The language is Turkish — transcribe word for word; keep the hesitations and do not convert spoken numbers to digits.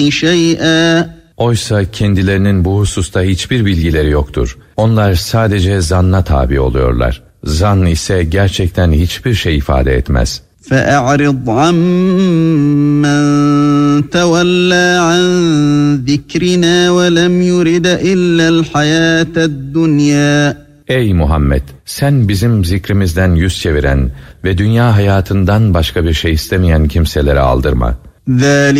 شَيْئًا. Oysa kendilerinin bu hususta hiçbir bilgileri yoktur. Onlar sadece zanna tabi oluyorlar. Zan ise gerçekten hiçbir şey ifade etmez. فَأَعْرِضْ عَمَّنْ تَوَلَّى عَنْ ذِكْرِنَا وَلَمْ يُرِدَ إِلَّا الْحَيَاةَ الدُّنْيَا. Ey Muhammed! Sen bizim zikrimizden yüz çeviren ve dünya hayatından başka bir şey istemeyen kimselere aldırma.